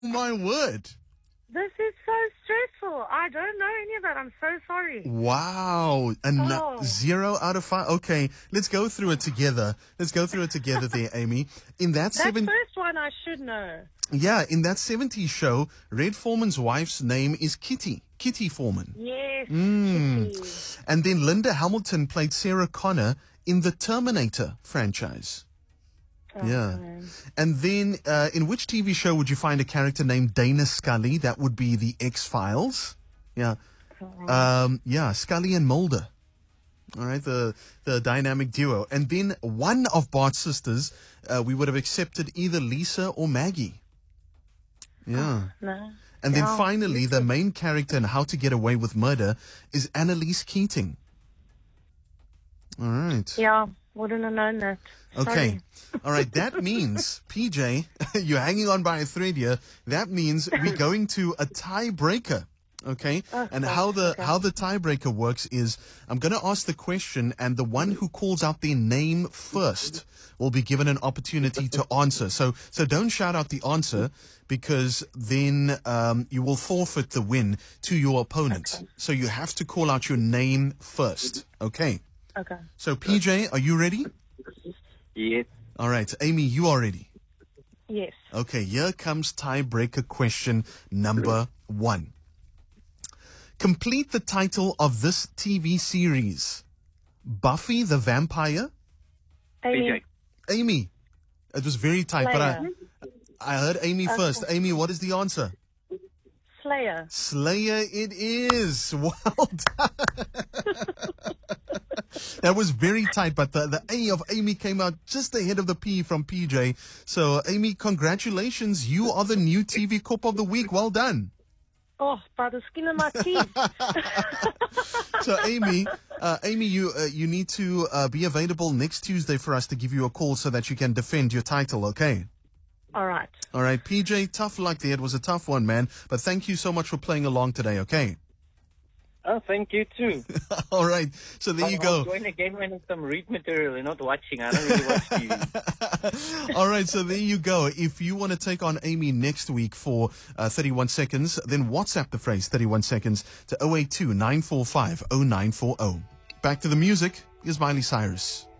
My word. This is so stressful. I don't know any of that. I'm so sorry. Wow. Oh. 0 out of 5. Okay, let's go through it together. There, Amy. In that That first one I should know. in that 70s show, Red Foreman's wife's name is Kitty. Kitty Foreman. Yes. Kitty. And then Linda Hamilton played Sarah Connor in the Terminator franchise. Yeah. And then, in which TV show would you find a character named Dana Scully? That would be the X-Files. Yeah. Scully and Mulder. All right, the dynamic duo. And then one of Bart's sisters, we would have accepted either Lisa or Maggie. Yeah. No. And then finally, the main character in How to Get Away with Murder is Annalise Keating. All right. Yeah, wouldn't have known that. Okay. Sorry. All right. That means, PJ, you're hanging on by a thread here. That means we're going to a tiebreaker. Okay. And how the tiebreaker works is I'm going to ask the question, and the one who calls out their name first will be given an opportunity to answer. So don't shout out the answer, because then you will forfeit the win to your opponent. Okay. So you have to call out your name first. Okay. Okay. So PJ, are you ready? Yes. All right. Amy, you are ready? Yes. Okay, here comes tiebreaker question number 1. Complete the title of this TV series. Buffy the Vampire? Amy. Amy. It was very tight, Slayer. but I heard Amy first. Amy, what is the answer? Slayer. Slayer it is. Well done. That was very tight, but the A of Amy came out just ahead of the P from PJ. So, Amy, congratulations. You are the new TV Cop of the Week. Well done. Oh, by the skin of my teeth. So, Amy, you need to be available next Tuesday for us to give you a call so that you can defend your title, okay? All right. All right, PJ, tough luck there. It was a tough one, man. But thank you so much for playing along today, okay? Oh, thank you too. All right, so there you go. I'll join again when it's some read material and not watching. I don't really watch TV. All right, so there you go. If you want to take on Amy next week for 31 seconds, then WhatsApp the phrase 31 seconds to 082 945 0940. Back to the music is Miley Cyrus.